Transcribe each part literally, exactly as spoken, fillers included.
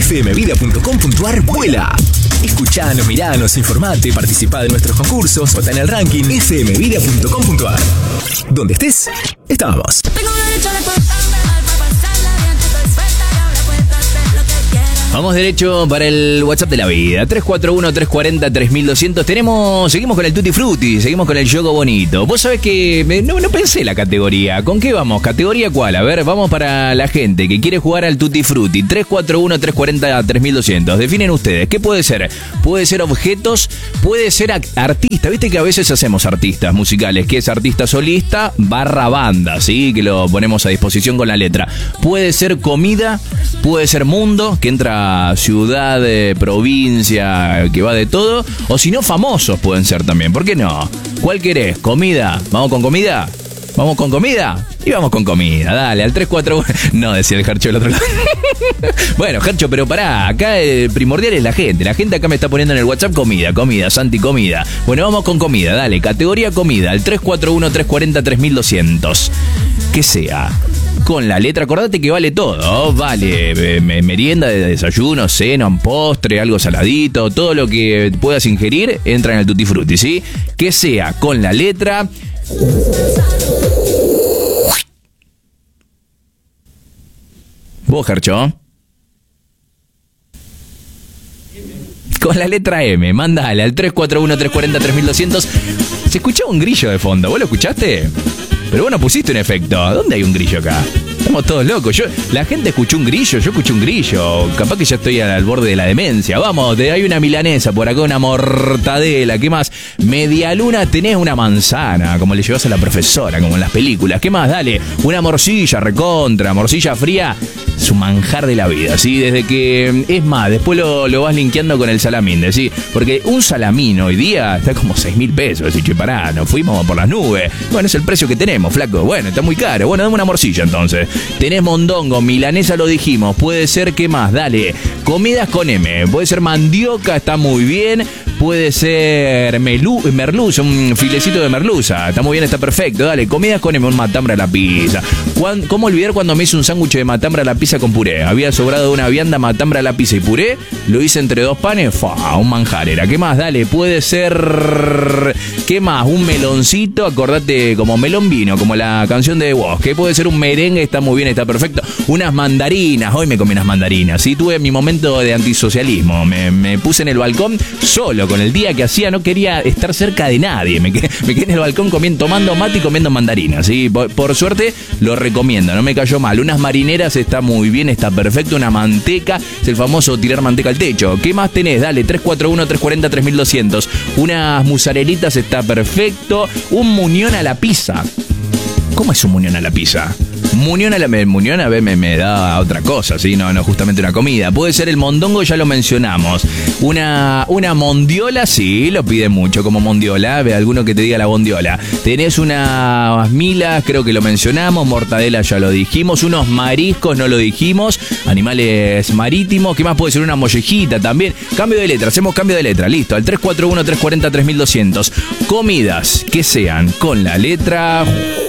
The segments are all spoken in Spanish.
f m vida punto com punto a r vuela. Escuchanos, miranos, informate, participá de nuestros concursos, vota en el ranking f m vida punto com punto a r. Donde estés, estamos. Tengo derecho de portarme mal para pasarla bien, estoy suelta y ahora puedes hacer lo que quieras. Vamos derecho para el WhatsApp de la vida. tres cuatro uno, tres cuatro cero, tres mil doscientos. Tenemos, seguimos con el Tutti Frutti, seguimos con el Yogo Bonito. Vos sabés que me- no, no pensé la categoría. ¿Con qué vamos? ¿Categoría cuál? A ver, vamos para la gente que quiere jugar al Tutti Frutti. tres cuatro uno, tres cuatro cero, tres mil doscientos. Definen ustedes. ¿Qué puede ser? Puede ser objetos, puede ser ac- artista. Viste que a veces hacemos artistas musicales, que es artista solista barra banda, ¿sí? Que lo ponemos a disposición con la letra. Puede ser comida, puede ser mundo, que entra ciudad, eh, provincia, que va de todo. O si no, famosos pueden ser también. ¿Por qué no? ¿Cuál querés? ¿Comida? ¿Vamos con comida? ¿Vamos con comida? Y vamos con comida, dale, al tres cuatro uno. No, decía el Gercho del otro lado. Bueno, Gercho, pero pará, acá el primordial es la gente. La gente acá me está poniendo en el WhatsApp comida, comida, Santi, comida. Bueno, vamos con comida, dale, categoría comida, al tres cuatro uno, tres cuatro cero, tres mil doscientos. Que sea con la letra, acordate que vale todo, vale eh, me- merienda, de desayuno, cena, un postre, algo saladito, todo lo que puedas ingerir entra en el Tutti Frutti, ¿sí? Que sea con la letra... ¿Vos, Gercho? Con la letra M, mandale al tres cuatro uno, tres cuatro cero, tres mil doscientos. Se escuchaba un grillo de fondo, ¿vos lo escuchaste? Pero vos no pusiste un efecto. ¿Dónde hay un grillo acá? Estamos todos locos. Yo, la gente escuchó un grillo, yo escuché un grillo. Capaz que ya estoy al borde de la demencia. Vamos, de, hay una milanesa por acá, una mortadela. ¿Qué más? Media luna, tenés una manzana, como le llevas a la profesora, como en las películas. ¿Qué más? Dale, una morcilla recontra, morcilla fría. Es un manjar de la vida, ¿sí? Desde que... Es más, después lo, lo vas linkeando con el salamín, ¿sí? Porque un salamín hoy día está como seis mil pesos. Así que pará, nos fuimos por las nubes. Bueno, es el precio que tenemos, flaco. Bueno, está muy caro. Bueno, dame una morcilla entonces. Tenés mondongo, milanesa lo dijimos. Puede ser, ¿qué más? Dale. Comidas con M. Puede ser mandioca, está muy bien. Puede ser melú, merluza, un filecito de merluza. Está muy bien, está perfecto. Dale, comidas con M, un matambre a la pizza. ¿Cuán- ¿Cómo olvidar cuando me hice un sándwich de matambre a la pizza con puré? Había sobrado una vianda, matambre a la pizza y puré. Lo hice entre dos panes. Fa, un manjar era. ¿Qué más? Dale, puede ser... ¿Qué más? Un meloncito, acordate, como melón vino, como la canción de vos. Que puede ser un merengue, está muy bien, está perfecto. Unas mandarinas, hoy me comí unas mandarinas. Sí, tuve mi momento de antisocialismo. Me, me puse en el balcón solo, con el día que hacía, no quería estar cerca de nadie. Me quedé, me quedé en el balcón comiendo, tomando mate y comiendo mandarinas. ¿Sí? Por, por suerte, lo recomiendo, no me cayó mal. Unas marineras está muy bien, está perfecto. Una manteca, es el famoso tirar manteca al techo. ¿Qué más tenés? Dale, tres cuatro uno, tres cuatro cero, tres mil doscientos. Unas musarelitas está perfecto. Un muñón a la pizza. ¿Cómo es un muñón a la pizza? Muñón a la me, muñón a ver, me, me da otra cosa, ¿sí? No, no, justamente una comida. Puede ser el mondongo, ya lo mencionamos. Una, una mondiola, sí, lo pide mucho como mondiola. Ve alguno que te diga la bondiola. Tenés unas milas, creo que lo mencionamos. Mortadela, ya lo dijimos. Unos mariscos, no lo dijimos. Animales marítimos. ¿Qué más puede ser? Una mollejita también. Cambio de letra, hacemos cambio de letra. Listo, al tres cuatro uno, tres cuatro cero, tres mil doscientos. Comidas que sean con la letra...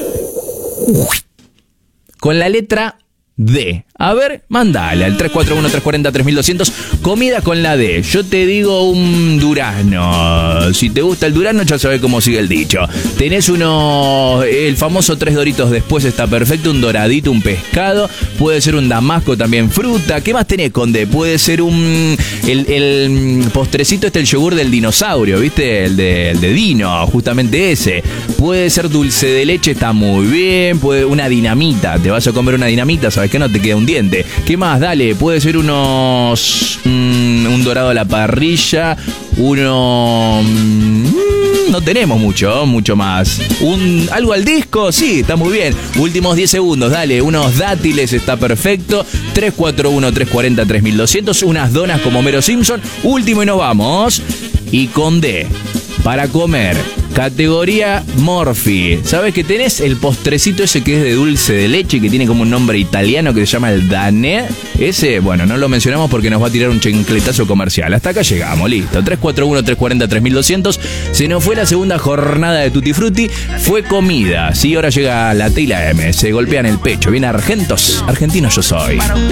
Con la letra D. A ver, mandale al tres cuatro uno, tres cuatro cero, tres mil doscientos. Comida con la D. Yo te digo un durazno. Si te gusta el durazno, ya sabés cómo sigue el dicho. Tenés uno... El famoso tres doritos después está perfecto. Un doradito, un pescado. Puede ser un damasco, también fruta. ¿Qué más tenés con D? Puede ser un... El, el postrecito este, el yogur del dinosaurio, ¿viste? El de, el de Dino, justamente ese. Puede ser dulce de leche, está muy bien. Puede una dinamita. Te vas a comer una dinamita, ¿sabes qué? No te queda un diente. ¿Qué más? Dale, puede ser unos... Mmm, un dorado a la parrilla. Uno... Mmm, no tenemos mucho, mucho más. Un algo al disco, sí, está muy bien. Últimos diez segundos, dale. Unos dátiles, está perfecto. tres cuatro uno, tres cuatro cero, tres mil doscientos. Unas donas como Homero Simpson. Último y nos vamos. Y con D, para comer, categoría Morphy. ¿Sabes que tenés el postrecito ese que es de dulce de leche, que tiene como un nombre italiano que se llama el Dané? Ese, bueno, no lo mencionamos porque nos va a tirar un chancletazo comercial. Hasta acá llegamos, listo. tres cuatro uno, tres cuatro cero, tres mil doscientos. Se nos fue la segunda jornada de Tutti Frutti. Fue comida, sí, ahora llega la T y la M. Se golpean el pecho. Bien argentos. Argentinos yo soy.